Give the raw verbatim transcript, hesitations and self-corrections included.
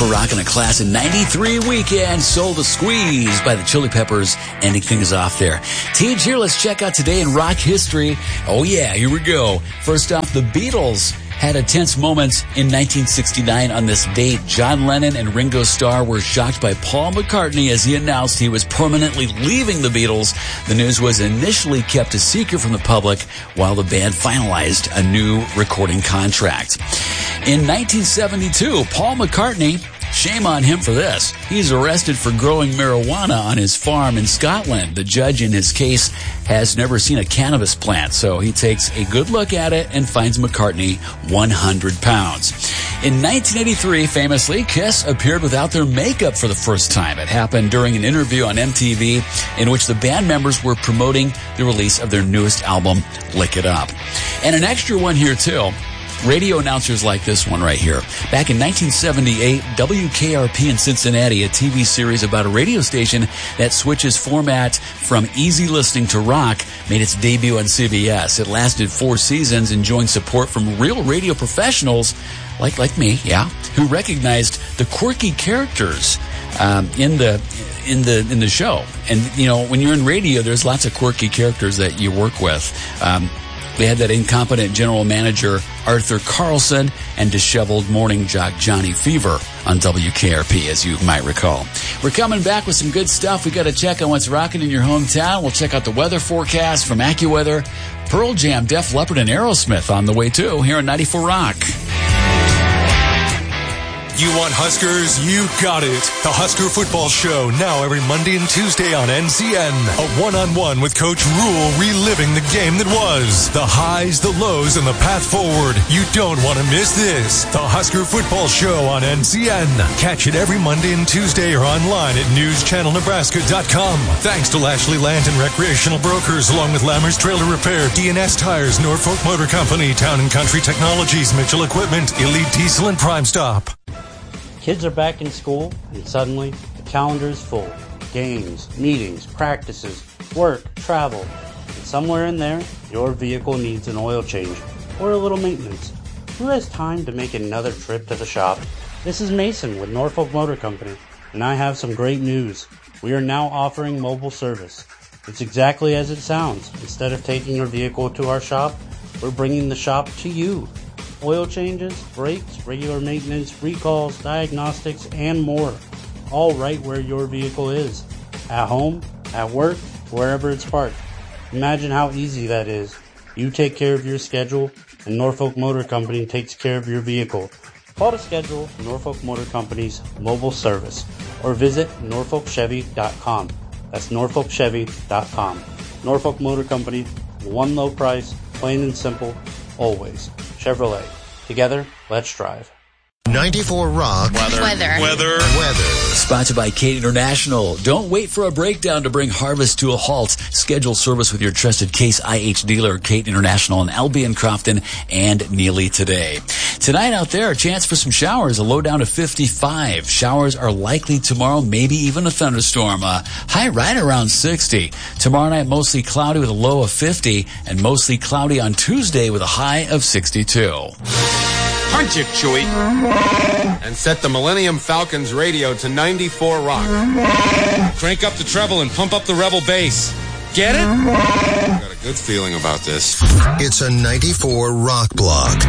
ninety-four Rock in a class in ninety-three weekend. Soul to Squeeze by the Chili Peppers, ending things off there. Teens here, let's check out Today in Rock History. Oh yeah, here we go. First off, the Beatles had a tense moment in nineteen sixty-nine on this date. John Lennon and Ringo Starr were shocked by Paul McCartney as he announced he was permanently leaving the Beatles. The news was initially kept a secret from the public while the band finalized a new recording contract. In nineteen seventy-two, Paul McCartney, shame on him for this, he's arrested for growing marijuana on his farm in Scotland. The judge in his case has never seen a cannabis plant, so he takes a good look at it and finds McCartney one hundred pounds. In nineteen eighty-three, famously, Kiss appeared without their makeup for the first time. It happened during an interview on M T V in which the band members were promoting the release of their newest album, Lick It Up. And an extra one here, too. Radio announcers like this one right here. Back in nineteen seventy-eight, W K R P in Cincinnati, a T V series about a radio station that switches format from easy listening to rock, made its debut on C B S. It lasted four seasons, enjoying support from real radio professionals like like me, yeah, who recognized the quirky characters um, in the in the in the show. And you know, when you're in radio, there's lots of quirky characters that you work with. Um, They had that incompetent general manager, Arthur Carlson, and disheveled morning jock Johnny Fever on W K R P, as you might recall. We're coming back with some good stuff. We got to check on what's rocking in your hometown. We'll check out the weather forecast from AccuWeather. Pearl Jam, Def Leppard, and Aerosmith on the way, too, here on ninety-four Rock. You want Huskers? You got it. The Husker Football Show, now every Monday and Tuesday on N C N. A one-on-one with Coach Rule, reliving the game that was. The highs, the lows, and the path forward. You don't want to miss this. The Husker Football Show on N C N. Catch it every Monday and Tuesday or online at news channel nebraska dot com. Thanks to Lashley Land and Recreational Brokers, along with Lammers Trailer Repair, D N S Tires, Norfolk Motor Company, Town and Country Technologies, Mitchell Equipment, Elite Diesel, and Prime Stop. Kids are back in school, and suddenly the calendar is full. Games, meetings, practices, work, travel. And somewhere in there, your vehicle needs an oil change or a little maintenance. Who has time to make another trip to the shop? This is Mason with Norfolk Motor Company, and I have some great news. We are now offering mobile service. It's exactly as it sounds. Instead of taking your vehicle to our shop, we're bringing the shop to you. Oil changes, brakes, regular maintenance, recalls, diagnostics, and more. All right where your vehicle is. At home, at work, wherever it's parked. Imagine how easy that is. You take care of your schedule, and Norfolk Motor Company takes care of your vehicle. Call to schedule Norfolk Motor Company's mobile service or visit norfolk chevy dot com. That's norfolk chevy dot com. Norfolk Motor Company, one low price, plain and simple, always. Chevrolet. Together, let's drive. ninety-four Rock. Weather. Weather. Weather. Weather. Sponsored by Kate International. Don't wait for a breakdown to bring harvest to a halt. Schedule service with your trusted Case I H dealer, Kate International in Albion, Crofton, and Neely today. Tonight out there, a chance for some showers, a low down to fifty-five. Showers are likely tomorrow, maybe even a thunderstorm. Uh, high right around sixty. Tomorrow night, mostly cloudy with a low of fifty, and mostly cloudy on Tuesday with a high of sixty-two. Punch it, Chewie. And set the Millennium Falcons radio to ninety-four Rock. Crank up the treble and pump up the Rebel bass. Get it? Got a good feeling about this. It's a ninety-four Rock block.